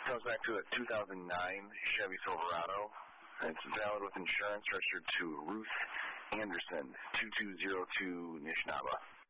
Comes back to a 2009 Chevy Silverado. It's valid with insurance, registered to Ruth Anderson, 2202 Nishnaba.